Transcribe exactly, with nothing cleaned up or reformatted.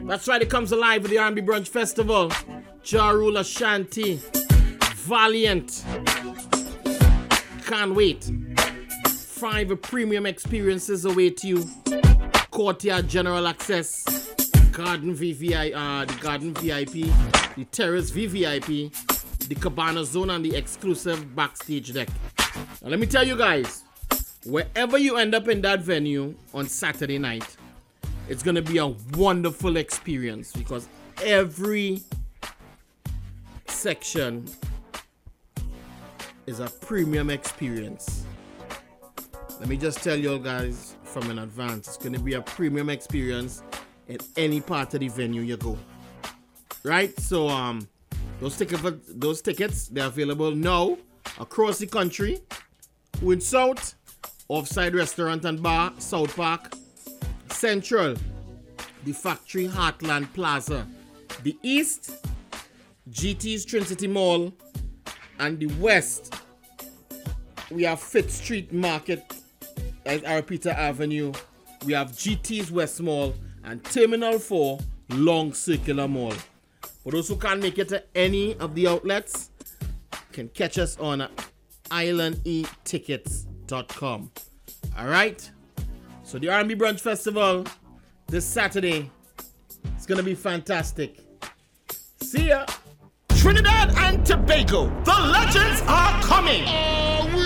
That's right, it comes alive with the R and B Brunch Festival. Ja Rule Ashanti. Valiant. Can't wait. Five premium experiences await you. Courtyard General Access. Garden V V I P, uh, the Garden V I P. The Terrace V V I P. The Cabana Zone and the exclusive backstage deck. Now let me tell you guys, wherever you end up in that venue on Saturday night, it's going to be a wonderful experience because every section is a premium experience. Let me just tell you guys from in advance, it's going to be a premium experience in any part of the venue you go. Right? So um, those, ticket, those tickets, they're available now across the country. With South, Offside Restaurant and Bar, South Park. Central, the Factory Heartland Plaza. The East, G T's Trinity Mall. And the West, we have Fifth Street Market at Arpita Avenue. We have G T's West Mall and Terminal four Long Circular Mall. For those who can't make it to any of the outlets, can catch us on island e tickets dot com. Alright? So the R and B Brunch Festival this Saturday, it's gonna be fantastic. See ya! Trinidad and Tobago, the legends are coming! Are we